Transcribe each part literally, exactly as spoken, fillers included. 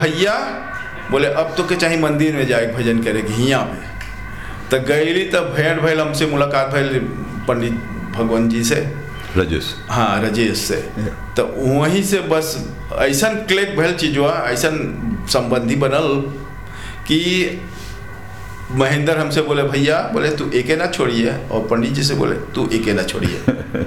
भैया बोले अब तो के चाहे मंदिर में जाए भजन करे हियाँ पे तो गईली तब भेंट भैल हमसे मुलाकात भैल पंडित भगवान जी से राजेश हाँ राजेश से तो वहीं से बस ऐसा क्लिक भैल चीजवा ऐसा संबंधी बनल कि महेंद्र हमसे बोले भैया बोले तू एके ना छोड़िए और पंडित जी से बोले तू एके ना छोड़िए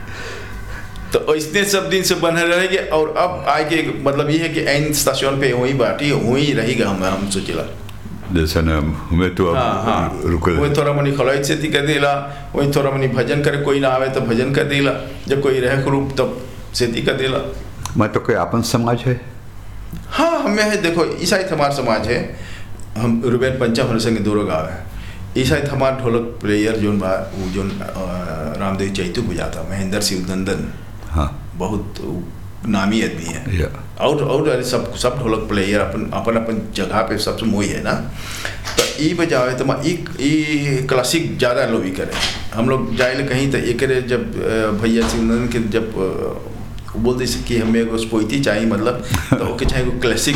तो इसने सब दिन से बने रहेंगे और अब आगे मतलब ये है कि एन स्टेशन पे वही बाटी वही रहेगा हम हम सोचिला जैसे ना हमें तो हाँ हाँ रुकल वही थोड़ा मनी खलाई से कर देला वही थोड़ा मनी भजन करे कोई ना आवे तो भजन कर देला जब कोई रहे ग्रुप तब सेती कर देला। मैं तो कोई अपन समाज है हाँ हमें है देखो ईसाई हमारा समाज है हम रुबेन पंचम हमारे संगे दोनों गाँव है ईसाई हमारा ढोलक प्लेयर जो वो जो रामदेव चैतू बुझाता महेंद्र शिव नंदन हाँ बहुत नामी आदमी है yeah. और और सब सब ढोलक प्लेयर अपन अपन अपन जगह पे सबसे मोही है ना तो ई बजावे तो ई क्लासिक ज़्यादा लोग भी करे हम लोग जाए कहीं तो एक जब भैया सिंह के जब बोल दी कि हमें एगो स्पोइती चाहिए मतलब तो ओके चाहे एगो क्लासिक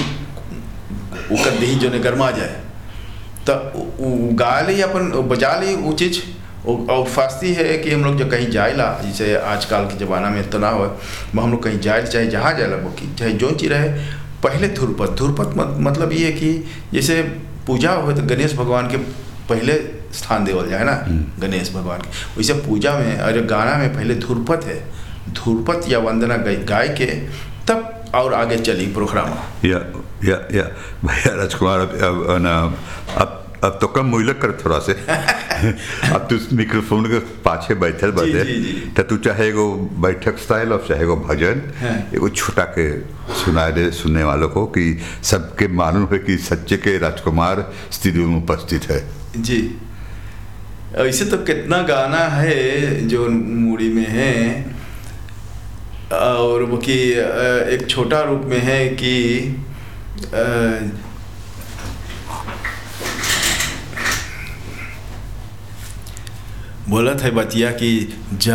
ओकर दही जो ने गरमा जाए तो गा ली अपन बजा ली वो चीज़ और फास्ती है कि हम लोग जब कहीं जाएला जैसे आजकल के ज़माना में इतना हो हम लोग कहीं जाए चाहे जहाँ जाएला वो कि चाहे जो चीज़ रहे पहले धुरपत धुरपत मतलब ये है कि जैसे पूजा हो तो गणेश भगवान के पहले स्थान देवल जाए ना गणेश भगवान के वैसे पूजा में अरे गाना में पहले धुरपत है धुरपत या वंदना गाय के तब और आगे चली प्रोग्राम या या या भैया राजकुमार अब अब, अब अब तो कम मुइलक कर थोड़ा से अब तू मिक्रोफोन के पाछे बैठल बदे तो तू चाहे एगो बैठक स्टाइल और चाहे एगो भजन एगो छोटा के सुना दे सुनने वालों को कि सबके मालूम है कि सच्चे के राजकुमार स्टूडियो में उपस्थित है जी। ऐसे तो कितना गाना है जो मूड़ी में है और वो कि एक छोटा रूप में है कि बोला था बतिया कि